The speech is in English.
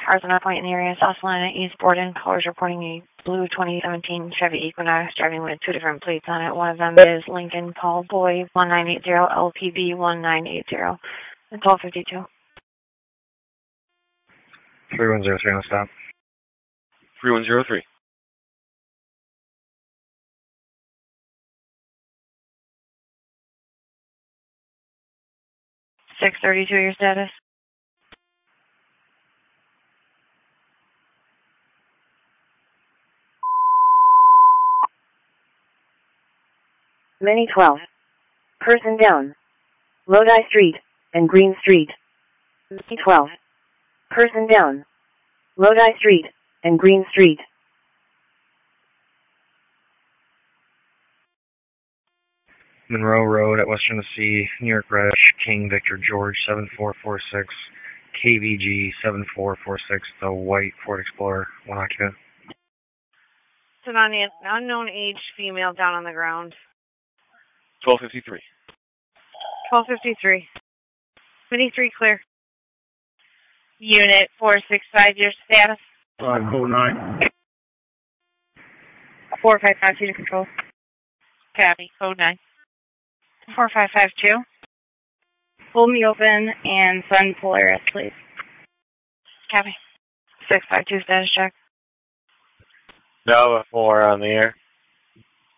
Cars on a point in the area. South Salina, East Borden. Callers reporting a blue 2017 Chevy Equinox driving with 2 different plates on it. One of them is Lincoln Paul Boy 1980 LPB 1980. It's 1252. 3103 on the stop. 3103. 632, your status? Mini 12. Person down. Lodi Street and Green Street. Mini 12. Person down. Lodi Street and Green Street. Monroe Road at West Tennessee, New York Reg, King Victor George 7446, KVG 7446, the white Ford Explorer, 1 occupant. It's an unknown age female down on the ground. 1253. 1253. Mini 3 clear. Unit 465, your status? 509. 4552 to control. Copy, code 9. 4552. Hold me open and send Polaris, please. Copy. 652 status check. Nova 4 on the air.